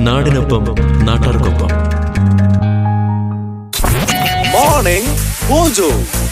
നാടിനൊപ്പം നാട്ടാർക്കൊപ്പം. Morning mojo.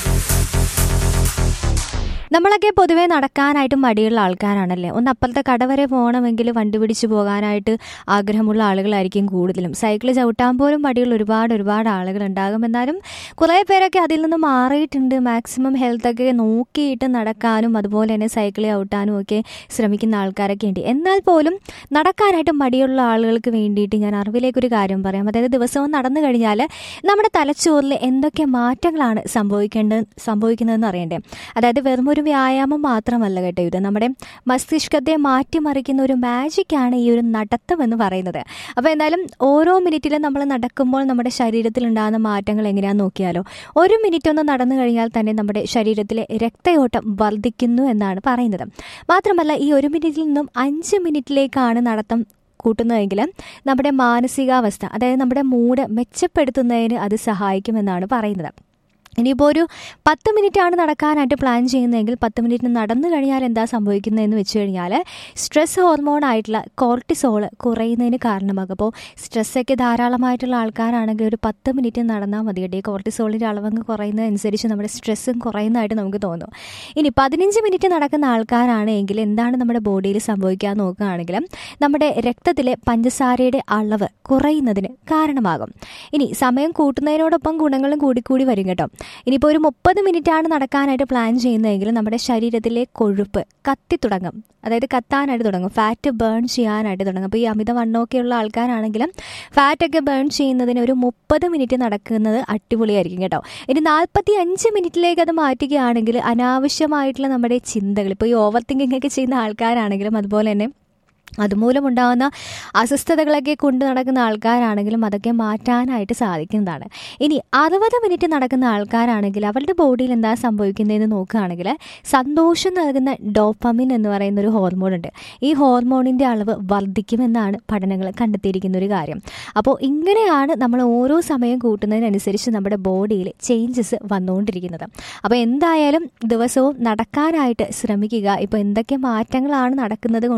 നമ്മളൊക്കെ പൊതുവേ നടക്കാനായിട്ട് മടിയുള്ള ആൾക്കാരാണല്ലേ. ഒന്ന് അപ്പുറത്തെ കട വരെ പോകണമെങ്കിൽ വണ്ടി പിടിച്ച് പോകാനായിട്ട് ആഗ്രഹമുള്ള ആളുകളായിരിക്കും കൂടുതലും. സൈക്കിൾ ചവിട്ടാൻ പോലും മടിയുള്ള ഒരുപാട് ആളുകൾ ഉണ്ടാകും. എന്നാലും കുറേ പേരൊക്കെ അതിൽ നിന്ന് മാറിയിട്ടുണ്ട്. മാക്സിമം ഹെൽത്തൊക്കെ നോക്കിയിട്ട് നടക്കാനും അതുപോലെ തന്നെ സൈക്കിൾ ചവിട്ടാനും ഒക്കെ ശ്രമിക്കുന്ന ആൾക്കാരൊക്കെ ഉണ്ട്. എന്നാൽ പോലും നടക്കാനായിട്ട് മടിയുള്ള ആളുകൾക്ക് വേണ്ടിയിട്ട് ഞാൻ അറിവിലേക്കൊരു കാര്യം പറയാം. അതായത് ദിവസവും നടന്നു കഴിഞ്ഞാൽ നമ്മുടെ തലച്ചോറിൽ എന്തൊക്കെ മാറ്റങ്ങളാണ് സംഭവിക്കുന്നതെന്ന് അറിയണ്ടേ. അതായത് വെറും ഒരു വ്യായാമം മാത്രമല്ല കേട്ടോ ഇത്. നമ്മുടെ മസ്തിഷ്കത്തെ മാറ്റിമറിക്കുന്ന ഒരു മാജിക്കാണ് ഈ ഒരു നടത്തം എന്ന് പറയുന്നത്. അപ്പോൾ എന്തായാലും ഓരോ മിനിറ്റിലും നമ്മൾ നടക്കുമ്പോൾ നമ്മുടെ ശരീരത്തിൽ ഉണ്ടാകുന്ന മാറ്റങ്ങൾ എങ്ങനെയാണെന്ന് നോക്കിയാലോ. ഒരു മിനിറ്റ് ഒന്ന് നടന്നു കഴിഞ്ഞാൽ തന്നെ നമ്മുടെ ശരീരത്തിലെ രക്തയോട്ടം വർദ്ധിക്കുന്നു എന്നാണ് പറയുന്നത്. മാത്രമല്ല ഈ ഒരു മിനിറ്റിൽ നിന്നും 5 മിനിറ്റിലേക്കാണ് നടത്തം കൂട്ടുന്നതെങ്കിൽ നമ്മുടെ മാനസികാവസ്ഥ, അതായത് നമ്മുടെ മൂഡ് മെച്ചപ്പെടുത്തുന്നതിന് അത് സഹായിക്കുമെന്നാണ് പറയുന്നത്. ഇനിയിപ്പോൾ ഒരു 10 മിനിറ്റാണ് നടക്കാനായിട്ട് പ്ലാൻ ചെയ്യുന്നതെങ്കിൽ 10 മിനിറ്റ് നടന്നു കഴിഞ്ഞാൽ എന്താ സംഭവിക്കുന്നതെന്ന് വെച്ച് കഴിഞ്ഞാൽ സ്ട്രെസ് ഹോർമോണായിട്ടുള്ള കോർട്ടിസോള് കുറയുന്നതിന് കാരണമാകും. അപ്പോൾ സ്ട്രെസ്സൊക്കെ ധാരാളമായിട്ടുള്ള ആൾക്കാരാണെങ്കിൽ ഒരു 10 മിനിറ്റ് നടന്നാൽ മതി കേട്ടോ. ഈ കോർട്ടിസോളിൻ്റെ അളവങ്ങ് കുറയുന്നതനുസരിച്ച് നമ്മുടെ സ്ട്രെസ്സും കുറയുന്നതായിട്ട് നമുക്ക് തോന്നും. ഇനി 15 മിനിറ്റ് നടക്കുന്ന ആൾക്കാരാണെങ്കിൽ എന്താണ് നമ്മുടെ ബോഡിയിൽ സംഭവിക്കാൻ നോക്കുകയാണെങ്കിൽ നമ്മുടെ രക്തത്തിലെ പഞ്ചസാരയുടെ അളവ് കുറയുന്നതിന് കാരണമാകും. ഇനി സമയം കൂട്ടുന്നതിനോടൊപ്പം ഗുണങ്ങളും കൂടിക്കൂടി വരും കേട്ടോ. ഇനിയിപ്പോൾ ഒരു 30 മിനിറ്റാണ് നടക്കാനായിട്ട് പ്ലാൻ ചെയ്യുന്നതെങ്കിൽ നമ്മുടെ ശരീരത്തിലെ കൊഴുപ്പ് കത്തിത്തുടങ്ങും, അതായത് കത്താനായിട്ട് തുടങ്ങും, ഫാറ്റ് ബേൺ ചെയ്യാനായിട്ട് തുടങ്ങും. അപ്പോൾ ഈ അമിതവണ്ണമൊക്കെയുള്ള ആൾക്കാരാണെങ്കിലും ഫാറ്റൊക്കെ ബേൺ ചെയ്യുന്നതിന് ഒരു 30 മിനിറ്റ് നടക്കുന്നത് അടിപൊളിയായിരിക്കും കേട്ടോ. ഇനി 45 മിനിറ്റിലേക്ക് അത് മാറ്റുകയാണെങ്കിൽ അനാവശ്യമായിട്ടുള്ള നമ്മുടെ ചിന്തകൾ, ഇപ്പോൾ ഈ ഓവർ തിങ്കിങ് ഒക്കെ ചെയ്യുന്ന ആൾക്കാരാണെങ്കിലും അതുപോലെ തന്നെ അതുമൂലമുണ്ടാകുന്ന അസ്വസ്ഥതകളൊക്കെ കൊണ്ട് നടക്കുന്ന ആൾക്കാരാണെങ്കിലും അതൊക്കെ മാറ്റാനായിട്ട് സാധിക്കുന്നതാണ്. ഇനി 60 മിനിറ്റ് നടക്കുന്ന ആൾക്കാരാണെങ്കിൽ അവരുടെ ബോഡിയിൽ എന്താ സംഭവിക്കുന്നതെന്ന് നോക്കുകയാണെങ്കിൽ സന്തോഷം നൽകുന്ന ഡോപ്പമിൻ എന്ന് പറയുന്ന ഒരു ഹോർമോൺ ഉണ്ട്. ഈ ഹോർമോണിൻ്റെ അളവ് വർദ്ധിക്കുമെന്നാണ് പഠനങ്ങൾ കണ്ടെത്തിയിരിക്കുന്ന ഒരു കാര്യം. അപ്പോൾ ഇങ്ങനെയാണ് നമ്മൾ ഓരോ സമയം കൂട്ടുന്നതിനനുസരിച്ച് നമ്മുടെ ബോഡിയിൽ ചേഞ്ചസ് വന്നുകൊണ്ടിരിക്കുന്നത്. അപ്പോൾ എന്തായാലും ദിവസവും നടക്കാനായിട്ട് ശ്രമിക്കുക. ഇപ്പോൾ എന്തൊക്കെ മാറ്റങ്ങളാണ് നടക്കുന്നത്